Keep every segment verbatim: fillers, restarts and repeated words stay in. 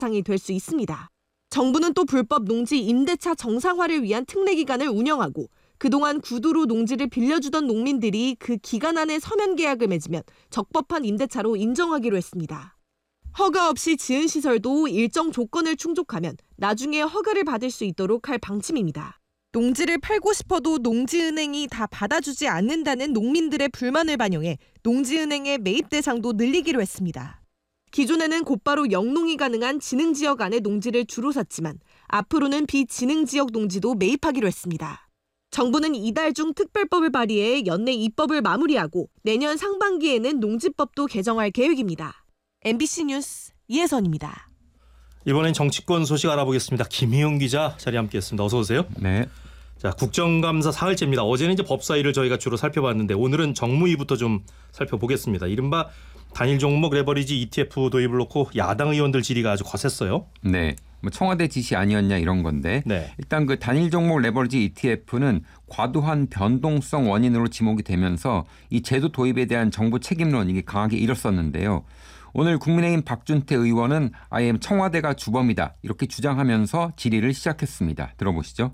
바탕이 될 수 있습니다. 정부는 또 불법 농지 임대차 정상화를 위한 특례 기간을 운영하고 그동안 구두로 농지를 빌려주던 농민들이 그 기간 안에 서면 계약을 맺으면 적법한 임대차로 인정하기로 했습니다. 허가 없이 지은 시설도 일정 조건을 충족하면 나중에 허가를 받을 수 있도록 할 방침입니다. 농지를 팔고 싶어도 농지은행이 다 받아주지 않는다는 농민들의 불만을 반영해 농지은행의 매입 대상도 늘리기로 했습니다. 기존에는 곧바로 영농이 가능한 진흥지역 안의 농지를 주로 샀지만 앞으로는 비진흥지역 농지도 매입하기로 했습니다. 정부는 이달 중 특별법을 발의해 연내 입법을 마무리하고 내년 상반기에는 농지법도 개정할 계획입니다. 엠비씨 뉴스 이혜선입니다. 이번엔 정치권 소식 알아보겠습니다. 김희용 기자 자리에 함께했습니다. 어서 오세요. 네. 자, 국정감사 사흘째입니다. 어제는 이제 법사위를 저희가 주로 살펴봤는데 오늘은 정무위부터 좀 살펴보겠습니다. 이른바 단일 종목 레버리지 이티에프 도입을 놓고 야당 의원들 질의가 아주 거셌어요. 네. 뭐 청와대 지시 아니었냐 이런 건데 네. 일단 그 단일 종목 레버리지 이티에프는 과도한 변동성 원인으로 지목이 되면서 이 제도 도입에 대한 정부 책임론 이게 강하게 일었었는데요. 오늘 국민의힘 박준태 의원은 아예 청와대가 주범이다 이렇게 주장하면서 질의를 시작했습니다. 들어보시죠.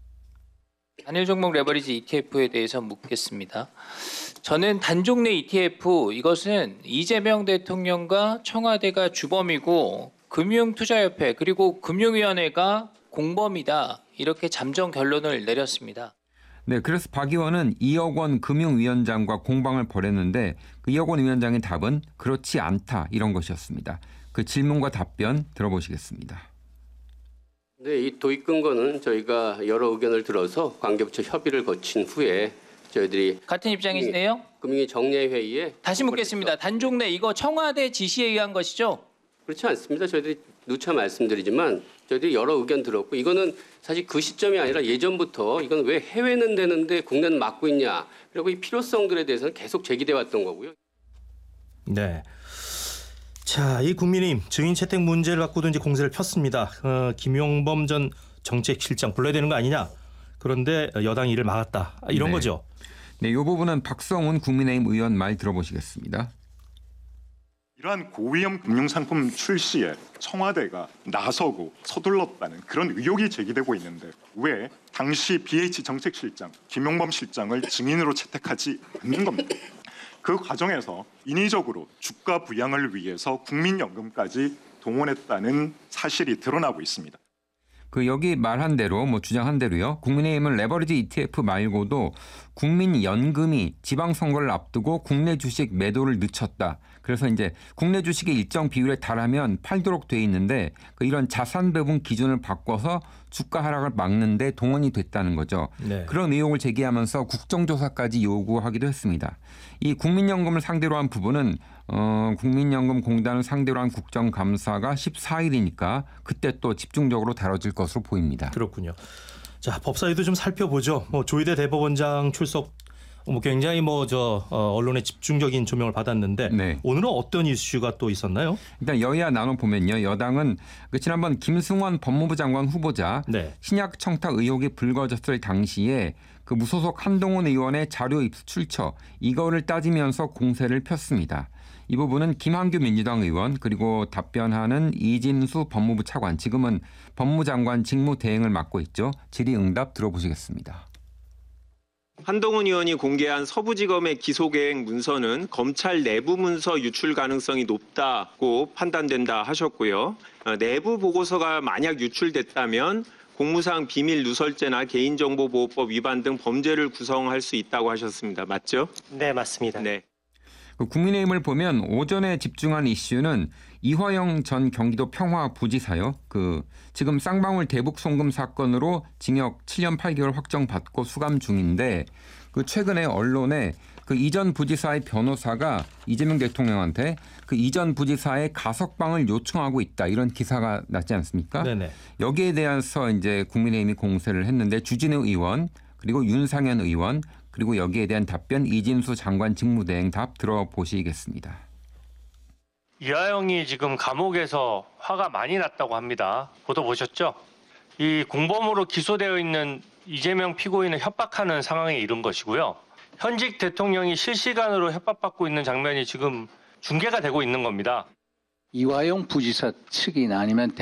단일 종목 레버리지 이티에프에 대해서 묻겠습니다. 저는 단종내 이티에프 이것은 이재명 대통령과 청와대가 주범이고 금융투자협회 그리고 금융위원회가 공범이다 이렇게 잠정 결론을 내렸습니다. 네, 그래서 박 의원은 이억 원 금융위원장과 공방을 벌였는데 그 이억 원 위원장의 답은 그렇지 않다 이런 것이었습니다. 그 질문과 답변 들어보시겠습니다. 네, 이 도입 근거는 저희가 여러 의견을 들어서 관계부처 협의를 거친 후에 저희들이 같은 입장이시네요? 금융위 정례회의에 다시 묻겠습니다. 단종내 이거 청와대 지시에 의한 것이죠? 그렇지 않습니다. 저희들이 누차 말씀드리지만 저희들이 여러 의견 들었고 이거는 사실 그 시점이 아니라 예전부터 이건 왜 해외는 되는데 국내는 막고 있냐. 그리고 이 필요성들에 대해서는 계속 제기돼 왔던 거고요. 네. 자, 이 국민의힘 증인 채택 문제를 갖고도 이제 공세를 폈습니다. 어, 김용범 전 정책실장 불러야 되는 거 아니냐. 그런데 여당이 이를 막았다. 이런 네. 거죠. 네, 이 부분은 박성훈 국민의힘 의원 말 들어보시겠습니다. 이러한 고위험 금융상품 출시에 청와대가 나서고 서둘렀다는 그런 의혹이 제기되고 있는데 왜 당시 비에이치 정책실장 김용범 실장을 증인으로 채택하지 않는 겁니다. 그 과정에서 인위적으로 주가 부양을 위해서 국민연금까지 동원했다는 사실이 드러나고 있습니다. 그 여기 말한 대로 뭐 주장한 대로요. 국민의힘은 레버리지 이티에프 말고도 국민연금이 지방선거를 앞두고 국내 주식 매도를 늦췄다. 그래서 이제 국내 주식의 일정 비율에 달하면 팔도록 돼 있는데 그 이런 자산 배분 기준을 바꿔서 주가 하락을 막는 데 동원이 됐다는 거죠. 네. 그런 의혹을 제기하면서 국정조사까지 요구하기도 했습니다. 이 국민연금을 상대로 한 부분은 어, 국민연금공단을 상대로 한 국정감사가 십사 일이니까 그때 또 집중적으로 다뤄질 것으로 보입니다. 그렇군요. 자, 법사위도 좀 살펴보죠. 뭐 조희대 대법원장 출석 뭐 굉장히 뭐 저 어, 언론의 집중적인 조명을 받았는데 네. 오늘은 어떤 이슈가 또 있었나요? 일단 여야 나눠 보면요. 여당은 그 지난번 김승원 법무부 장관 후보자 네. 신약 청탁 의혹이 불거졌을 당시에 그 무소속 한동훈 의원의 자료 입수 출처 이거를 따지면서 공세를 폈습니다. 이 부분은 김한규 민주당 의원 그리고 답변하는 이진수 법무부 차관 지금은 법무장관 직무 대행을 맡고 있죠. 질의응답 들어보시겠습니다. 한동훈 의원이 공개한 서부지검의 기소계획 문서는 검찰 내부 문서 유출 가능성이 높다고 판단된다 하셨고요. 내부 보고서가 만약 유출됐다면 공무상 비밀 누설죄나 개인정보보호법 위반 등 범죄를 구성할 수 있다고 하셨습니다. 맞죠? 네, 맞습니다. 네. 국민의힘을 보면 오전에 집중한 이슈는 이화영 전 경기도 평화부지사요. 그 지금 쌍방울 대북 송금 사건으로 징역 칠 년 팔 개월 확정받고 수감 중인데 그 최근에 언론에 그 이전 부지사의 변호사가 이재명 대통령한테 그 이전 부지사의 가석방을 요청하고 있다 이런 기사가 났지 않습니까? 네네. 여기에 대해서 이제 국민의힘이 공세를 했는데 주진우 의원 그리고 윤상현 의원 그리고 여기에 대한 답변 이진수 장관 직무대행 답 들어보시겠습니다. 이화영이 지금 감옥에서 화가 많이 났다고 합니다. 보도 보셨죠? 이 공범으로 기소되어 있는 이재명 피고인을 협박하는 상황에 이른 것이고요. 현직 대통령이 실시간으로 협박받고 있는 장면이 지금 중계가 되고 있는 겁니다. 이화영 부지사 측이나 아니면